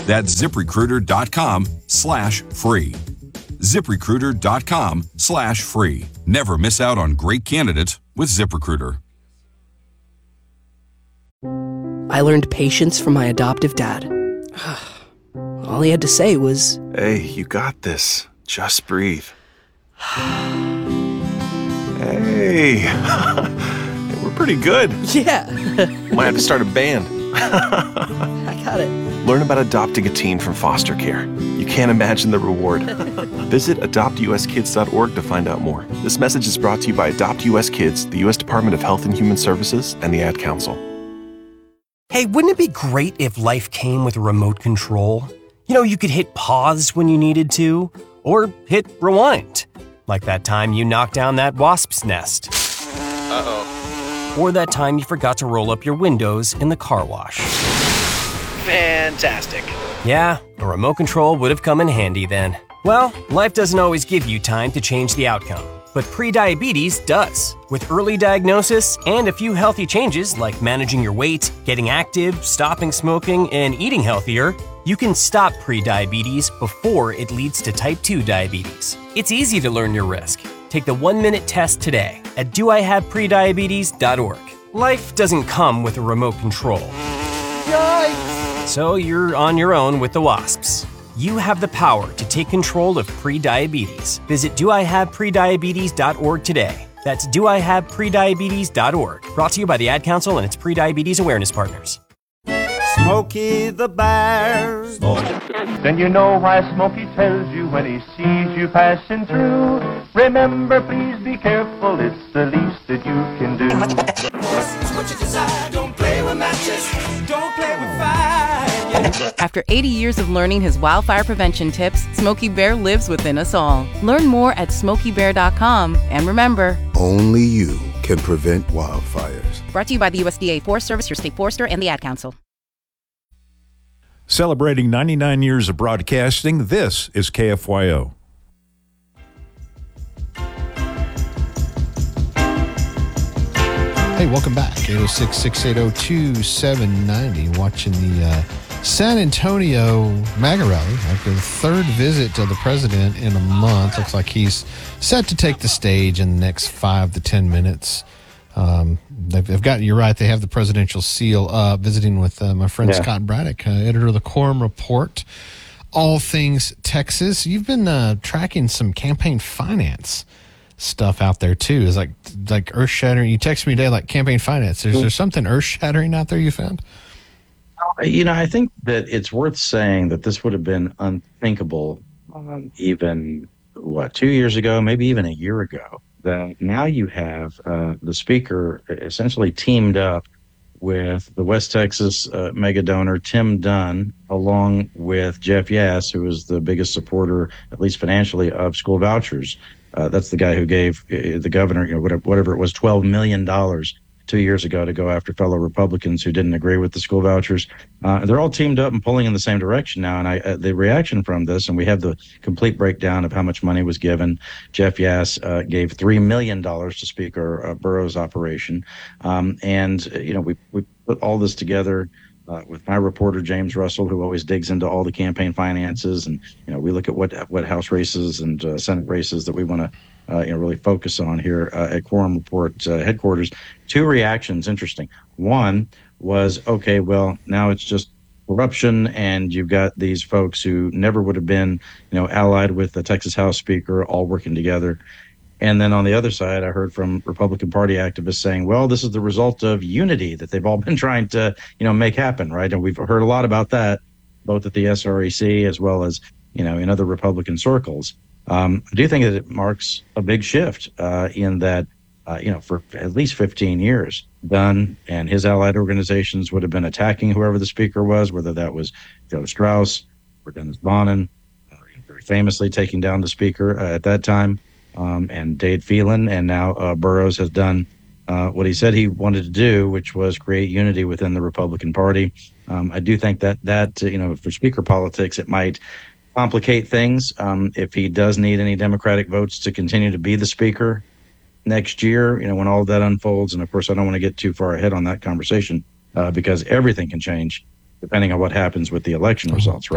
That's ZipRecruiter.com/free. ZipRecruiter.com/free. Never miss out on great candidates with ZipRecruiter. I learned patience from my adoptive dad. All he had to say was, "Hey, you got this. Just breathe." Hey, we're pretty good. yeah. Might have to start a band. I got it. Learn about adopting a teen from foster care. You can't imagine the reward. Visit adoptuskids.org to find out more. This message is brought to you by Adopt US Kids, the U.S. Department of Health and Human Services, and the Ad Council. Hey, wouldn't it be great if life came with a remote control? You know, you could hit pause when you needed to, or hit rewind. Like that time you knocked down that wasp's nest. Uh-oh. Or that time you forgot to roll up your windows in the car wash. Fantastic. Yeah, a remote control would have come in handy then. Well, life doesn't always give you time to change the outcome, but prediabetes does. With early diagnosis and a few healthy changes like managing your weight, getting active, stopping smoking, and eating healthier, you can stop prediabetes before it leads to type 2 diabetes. It's easy to learn your risk. Take the 1-minute test today at doihaveprediabetes.org. Life doesn't come with a remote control. Yikes! So you're on your own with the wasps. You have the power to take control of prediabetes. Visit doihaveprediabetes.org today. That's doihaveprediabetes.org. Brought to you by the Ad Council and its prediabetes awareness partners. Smokey the Bear. Then you know why Smokey tells you when he sees you passing through. Remember, please be careful, it's the least that you can do. What you desire, don't play with matches, don't play with fire. After 80 years of learning his wildfire prevention tips, Smokey Bear lives within us all. Learn more at SmokeyBear.com. And remember, only you can prevent wildfires. Brought to you by the USDA Forest Service, your state forester, and the Ad Council. Celebrating 99 years of broadcasting, this is KFYO. Hey, welcome back. 806-680-2790. Watching the San Antonio MAGA rally after the third visit to the president in a month. Looks like he's set to take the stage in the next 5 to 10 minutes. They've got, you're right, they have the presidential seal up, visiting with my friend Scott Braddock, editor of the Quorum Report, all things Texas. You've been tracking some campaign finance stuff out there too. Is like earth-shattering. You texted me today like campaign finance. Is there something earth-shattering out there you found? You know, I think that it's worth saying that this would have been unthinkable even, 2 years ago, maybe even a year ago. That now you have the speaker essentially teamed up with the West Texas mega donor Tim Dunn, along with Jeff Yass, who is the biggest supporter, at least financially, of school vouchers. That's the guy who gave the governor, whatever it was, $12 million 2 years ago to go after fellow Republicans who didn't agree with the school vouchers. They're all teamed up and pulling in the same direction now. And the reaction from this, and we have the complete breakdown of how much money was given. Jeff Yass gave $3 million to Speaker Burrow's operation. We put all this together with my reporter, James Russell, who always digs into all the campaign finances. And, we look at what House races and Senate races that we want to really focus on here at Quorum Report headquarters. Two reactions, interesting. One was, okay, well, now it's just corruption, and you've got these folks who never would have been, allied with the Texas House Speaker, all working together. And then on the other side, I heard from Republican Party activists saying, well, this is the result of unity that they've all been trying to, make happen, right? And we've heard a lot about that, both at the SREC as well as, in other Republican circles. I do think that it marks a big shift in that, for at least 15 years, Dunn and his allied organizations would have been attacking whoever the speaker was, whether that was Joe Strauss or Dennis Bonnen, very famously taking down the speaker at that time, and Dade Phelan. And now Burrows has done what he said he wanted to do, which was create unity within the Republican Party. I do think that for speaker politics, it might complicate things if he does need any Democratic votes to continue to be the speaker next year, when all of that unfolds. And of course, I don't want to get too far ahead on that conversation because everything can change depending on what happens with the election results, right?